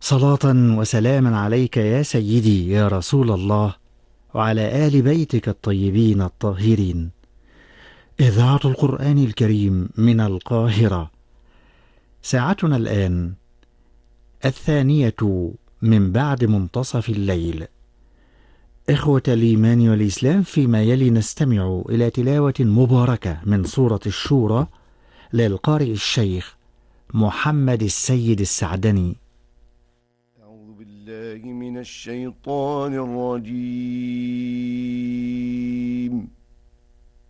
صلاة وسلاما عليك يا سيدي يا رسول الله، وعلى آل بيتك الطيبين الطاهرين. إذاعة القرآن الكريم من القاهرة. ساعتنا الآن 2:00 من بعد منتصف الليل. إخوة الإيمان والإسلام، فيما يلي نستمع إلى تلاوة مباركة من سورة الشورى للقارئ الشيخ محمد السيد السعدني. أعوذ بالله من الشيطان الرجيم.